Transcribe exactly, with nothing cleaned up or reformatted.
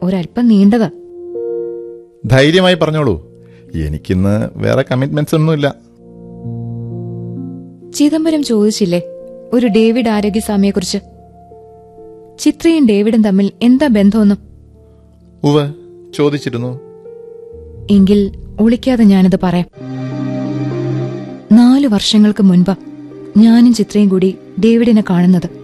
ഒരല്പം നീണ്ടതാ. ധൈര്യമായി പറഞ്ഞോളൂ, എനിക്കിന്ന് വേറെ കമ്മിറ്റ്മെന്റ്സ് ഒന്നുമില്ല. ചിദംബരം ചോദിച്ചില്ലേ ഒരു ഡേവിഡ് ആരോഗ്യസ്വാമിയെക്കുറിച്ച്? ചിത്രയും ഡേവിഡും തമ്മിൽ എന്താ ബന്ധമൊന്നും? ഉവ്വ്, ചോദിച്ചിരുന്നു. എങ്കിൽ ഒളിക്കാതെ ഞാനത് പറയാം. നാലു വർഷങ്ങൾക്ക് മുൻപ് ഞാനും ചിത്രയും കൂടി ഡേവിഡിനെ കാണുന്നത്.